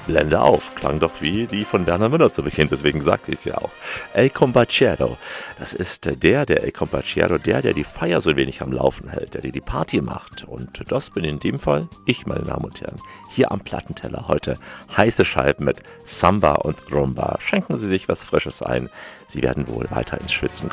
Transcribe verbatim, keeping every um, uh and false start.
Blende auf. Klang doch wie die von Werner Müller zu Beginn, deswegen sagte ich es ja auch. El Compachiero, das ist der, der El Compachiero, der, der die Feier so ein wenig am Laufen hält, der, der die Party macht. Und das bin in dem Fall ich, meine Damen und Herren. Hier am Plattenteller heute heiße Scheiben mit Samba und Rumba. Schenken Sie sich was Frisches ein. Sie werden wohl weiter ins Schwitzen